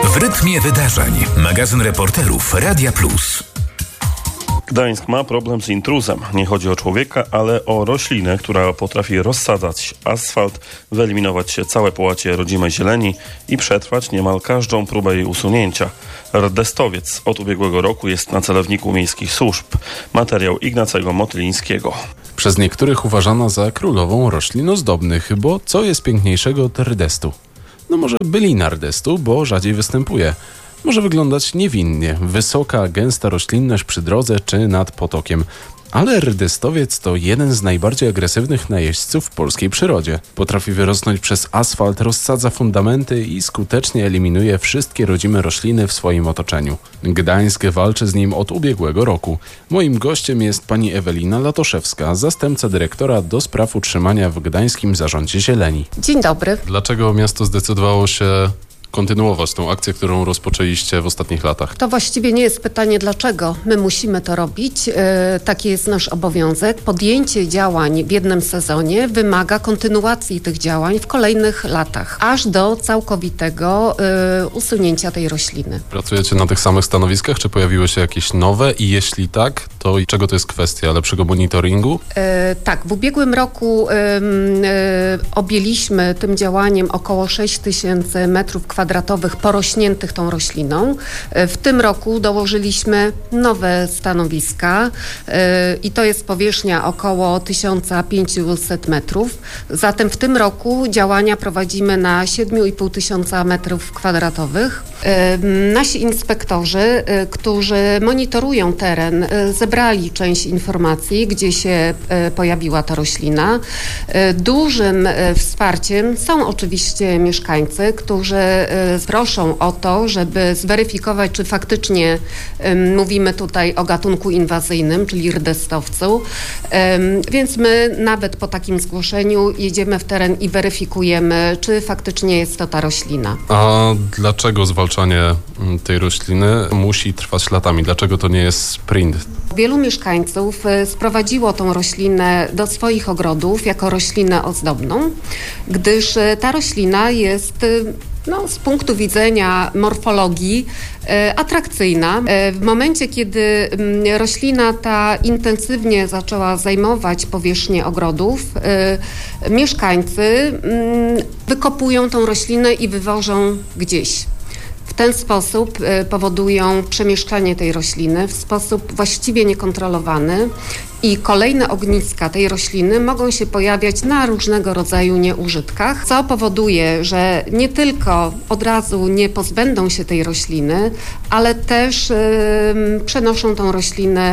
W rytmie wydarzeń. Magazyn reporterów Radia Plus. Gdańsk ma problem z intruzem. Nie chodzi o człowieka, ale o roślinę, która potrafi rozsadzać asfalt, wyeliminować całe połacie rodzimej zieleni i przetrwać niemal każdą próbę jej usunięcia. Rdestowiec od ubiegłego roku jest na celowniku miejskich służb. Materiał Ignacego Motylińskiego. Przez niektórych uważana za królową roślin ozdobnych, bo co jest piękniejszego od rdestu? No może bylina rdestu, bo rzadziej występuje. Może wyglądać niewinnie, wysoka, gęsta roślinność przy drodze czy nad potokiem. Ale rdestowiec to jeden z najbardziej agresywnych najeźdźców w polskiej przyrodzie. Potrafi wyrosnąć przez asfalt, rozsadza fundamenty i skutecznie eliminuje wszystkie rodzime rośliny w swoim otoczeniu. Gdańsk walczy z nim od ubiegłego roku. Moim gościem jest pani Ewelina Latoszewska, zastępca dyrektora do spraw utrzymania w Gdańskim Zarządzie Zieleni. Dzień dobry. Dlaczego miasto zdecydowało się kontynuować tą akcję, którą rozpoczęliście w ostatnich latach? To właściwie nie jest pytanie dlaczego. My musimy to robić. Taki jest nasz obowiązek. Podjęcie działań w jednym sezonie wymaga kontynuacji tych działań w kolejnych latach, aż do całkowitego usunięcia tej rośliny. Pracujecie na tych samych stanowiskach, czy pojawiły się jakieś nowe i jeśli tak, to czego to jest kwestia? Lepszego monitoringu? Tak, w ubiegłym roku objęliśmy tym działaniem około 6000 metrów kwadratowych porośniętych tą rośliną. W tym roku dołożyliśmy nowe stanowiska i to jest powierzchnia około 1500 metrów. Zatem w tym roku działania prowadzimy na 7500 metrów kwadratowych. Nasi inspektorzy, którzy monitorują teren, zebrali część informacji, gdzie się pojawiła ta roślina. Dużym wsparciem są oczywiście mieszkańcy, którzy proszą o to, żeby zweryfikować, czy faktycznie mówimy tutaj o gatunku inwazyjnym, czyli rdestowcu. Więc my nawet po takim zgłoszeniu jedziemy w teren i weryfikujemy, czy faktycznie jest to ta roślina. A dlaczego zwalczanie tej rośliny musi trwać latami? Dlaczego to nie jest sprint? Wielu mieszkańców sprowadziło tą roślinę do swoich ogrodów jako roślinę ozdobną, gdyż ta roślina jest z punktu widzenia morfologii atrakcyjna. W momencie, kiedy roślina ta intensywnie zaczęła zajmować powierzchnię ogrodów, mieszkańcy wykopują tą roślinę i wywożą gdzieś. W ten sposób powodują przemieszczanie tej rośliny w sposób właściwie niekontrolowany i kolejne ogniska tej rośliny mogą się pojawiać na różnego rodzaju nieużytkach, co powoduje, że nie tylko od razu nie pozbędą się tej rośliny, ale też przenoszą tą roślinę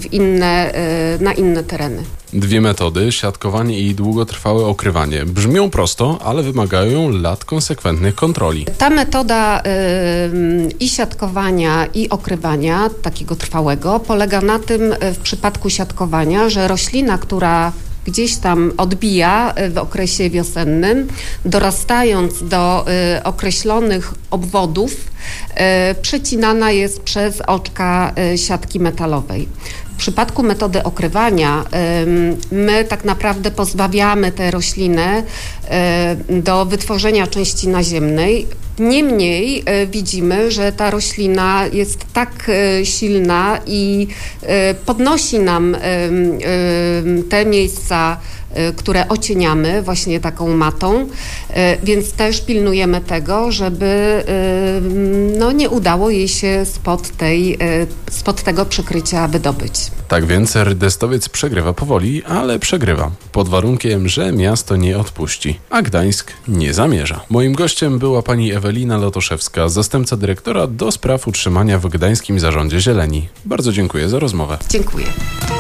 na inne tereny. Dwie metody, siatkowanie i długotrwałe okrywanie. Brzmią prosto, ale wymagają lat konsekwentnych kontroli. Ta metoda i siatkowania, i okrywania, takiego trwałego, polega na tym w przypadku siatkowania, że roślina, która gdzieś tam odbija w okresie wiosennym, dorastając do określonych obwodów, przecinana jest przez oczka siatki metalowej. W przypadku metody okrywania my tak naprawdę pozbawiamy tę roślinę do wytworzenia części naziemnej. Niemniej widzimy, że ta roślina jest tak silna i podnosi nam te miejsca, które ocieniamy właśnie taką matą, więc też pilnujemy tego, żeby nie udało jej się spod tego przykrycia wydobyć. Tak więc rdestowiec przegrywa powoli, ale przegrywa. Pod warunkiem, że miasto nie odpuści, a Gdańsk nie zamierza. Moim gościem była pani Ewelina Latoszewska, zastępca dyrektora do spraw utrzymania w Gdańskim Zarządzie Zieleni. Bardzo dziękuję za rozmowę. Dziękuję.